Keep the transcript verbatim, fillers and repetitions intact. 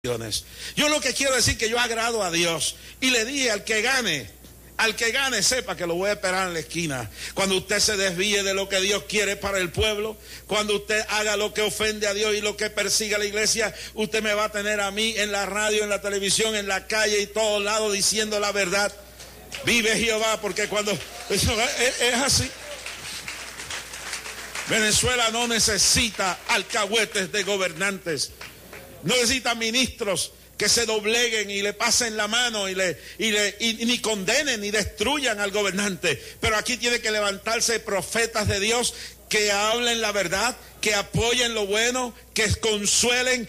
Yo lo que quiero decir que yo agrado a Dios y le dije al que gane, al que gane sepa que lo voy a esperar en la esquina. Cuando usted se desvíe de lo que Dios quiere para el pueblo, cuando usted haga lo que ofende a Dios y lo que persigue a la iglesia, usted me va a tener a mí en la radio, en la televisión, en la calle y todos lados diciendo la verdad. Vive Jehová, porque cuando eso es, es así. Venezuela no necesita alcahuetes de gobernantes. No necesita ministros que se dobleguen y le pasen la mano y, le, y, le, y ni condenen ni destruyan al gobernante. Pero aquí tiene que levantarse profetas de Dios que hablen la verdad, que apoyen lo bueno, que consuelen